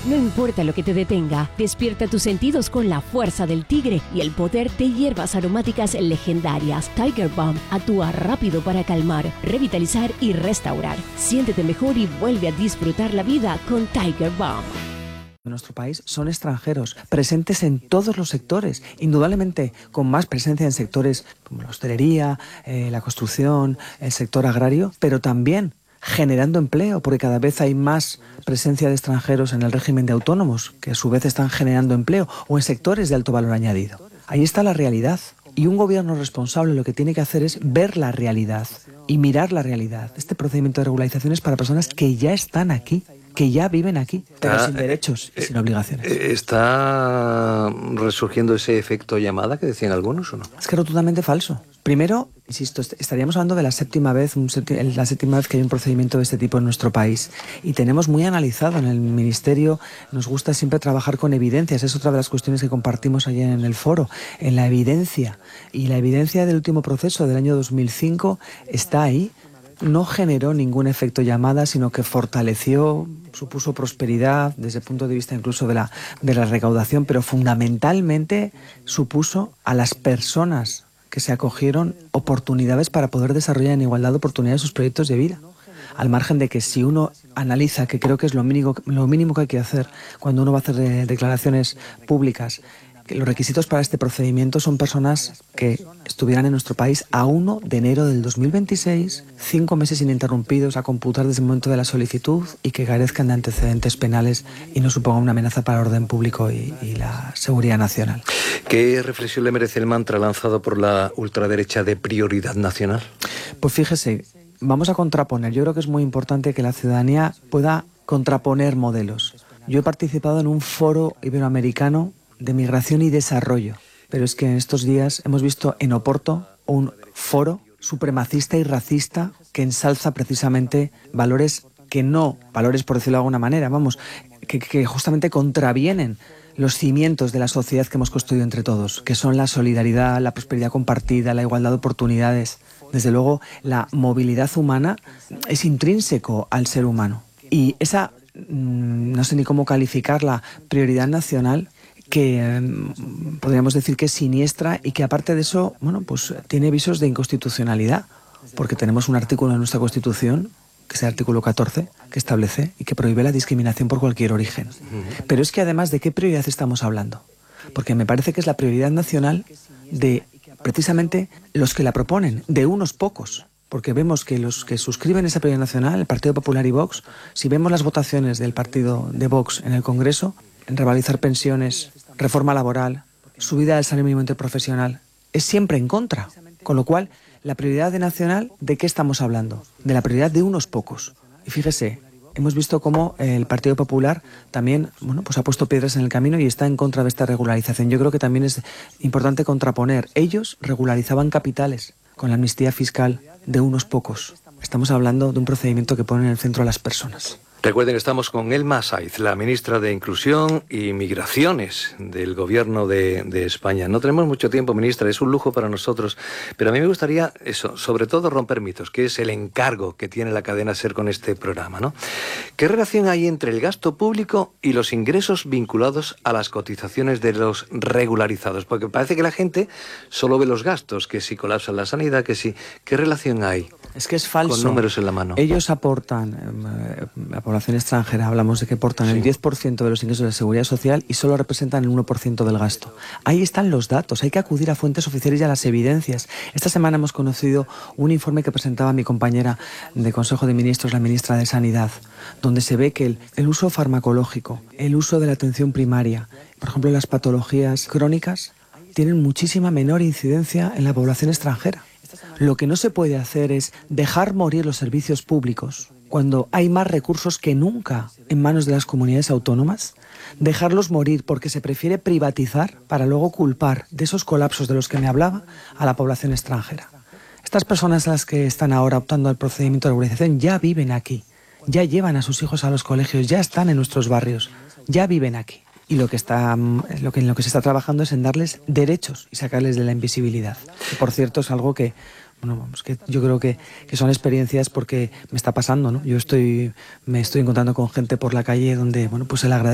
No importa lo que te detenga, despierta tus sentidos con la fuerza del tigre y el poder de hierbas aromáticas legendarias. Tiger Balm actúa rápido para calmar, revitalizar y restaurar. Siéntete mejor y vuelve a disfrutar la vida con Tiger Balm. En nuestro país son extranjeros, presentes en todos los sectores, indudablemente con más presencia en sectores como la hostelería, la construcción, el sector agrario, pero también generando empleo, porque cada vez hay más presencia de extranjeros en el régimen de autónomos, que a su vez están generando empleo, o en sectores de alto valor añadido. Ahí está la realidad. Y un gobierno responsable lo que tiene que hacer es ver la realidad y mirar la realidad. Este procedimiento de regularización es para personas que ya están aquí, que ya viven aquí, pero sin derechos y sin obligaciones. ¿Está resurgiendo ese efecto llamada que decían algunos o no? Es que rotundamente falso. Primero, insisto, estaríamos hablando de la séptima vez que hay un procedimiento de este tipo en nuestro país. Y tenemos muy analizado en el Ministerio, nos gusta siempre trabajar con evidencias. Es otra de las cuestiones que compartimos ayer en el foro, en la evidencia. Y la evidencia del último proceso del año 2005 está ahí. No generó ningún efecto llamada, sino que fortaleció, supuso prosperidad desde el punto de vista incluso de la recaudación, pero fundamentalmente supuso a las personas que se acogieron oportunidades para poder desarrollar en igualdad de oportunidades sus proyectos de vida. Al margen de que si uno analiza, que creo que es lo mínimo que hay que hacer cuando uno va a hacer declaraciones públicas, que los requisitos para este procedimiento son personas que estuvieran en nuestro país a 1 de enero del 2026, 5 meses ininterrumpidos a computar desde el momento de la solicitud y que carezcan de antecedentes penales y no supongan una amenaza para el orden público y la seguridad nacional. ¿Qué reflexión le merece el mantra lanzado por la ultraderecha de prioridad nacional? Pues fíjese, vamos a contraponer. Yo creo que es muy importante que la ciudadanía pueda contraponer modelos. Yo he participado en un foro iberoamericano de migración y desarrollo, pero es que en estos días hemos visto en Oporto un foro supremacista y racista que ensalza precisamente valores por decirlo de alguna manera, que justamente contravienen los cimientos de la sociedad que hemos construido entre todos, que son la solidaridad, la prosperidad compartida, la igualdad de oportunidades. Desde luego, la movilidad humana es intrínseco al ser humano. Y esa, no sé ni cómo calificarla, prioridad nacional, que podríamos decir que es siniestra y que aparte de eso, pues tiene visos de inconstitucionalidad, porque tenemos un artículo en nuestra Constitución, que es el artículo 14, que establece y que prohíbe la discriminación por cualquier origen. Pero es que además, ¿de qué prioridad estamos hablando? Porque me parece que es la prioridad nacional de precisamente los que la proponen, de unos pocos. Porque vemos que los que suscriben esa prioridad nacional, el Partido Popular y Vox, si vemos las votaciones del partido de Vox en el Congreso, en revalorizar pensiones, reforma laboral, subida del salario mínimo interprofesional, es siempre en contra. Con lo cual, la prioridad nacional, ¿de qué estamos hablando? De la prioridad de unos pocos. Y fíjese, hemos visto cómo el Partido Popular también pues ha puesto piedras en el camino y está en contra de esta regularización. Yo creo que también es importante contraponer. Ellos regularizaban capitales con la amnistía fiscal de unos pocos. Estamos hablando de un procedimiento que pone en el centro a las personas. Recuerden que estamos con Elma Saiz, la ministra de Inclusión y Migraciones del Gobierno de España. No tenemos mucho tiempo, ministra, es un lujo para nosotros, pero a mí me gustaría eso, sobre todo romper mitos, que es el encargo que tiene la cadena SER con este programa, ¿no? ¿Qué relación hay entre el gasto público y los ingresos vinculados a las cotizaciones de los regularizados? Porque parece que la gente solo ve los gastos, que si colapsa la sanidad, que si... ¿Qué relación hay? Es que es falso. Con números en la mano. Ellos aportan, la población extranjera, hablamos de que aportan el 10% de los ingresos de la seguridad social y solo representan el 1% del gasto. Ahí están los datos, hay que acudir a fuentes oficiales y a las evidencias. Esta semana hemos conocido un informe que presentaba mi compañera de Consejo de Ministros, la ministra de Sanidad, donde se ve que el uso farmacológico, el uso de la atención primaria, por ejemplo las patologías crónicas, tienen muchísima menor incidencia en la población extranjera. Lo que no se puede hacer es dejar morir los servicios públicos cuando hay más recursos que nunca en manos de las comunidades autónomas, dejarlos morir porque se prefiere privatizar para luego culpar de esos colapsos de los que me hablaba a la población extranjera. Estas personas, las que están ahora optando al procedimiento de regularización, ya viven aquí, ya llevan a sus hijos a los colegios, ya están en nuestros barrios, ya viven aquí. Y en lo que se está trabajando es en darles derechos y sacarles de la invisibilidad. Que, por cierto, es algo que que yo creo que son experiencias porque me está pasando, ¿no? Me estoy encontrando con gente por la calle donde, pues se le agradece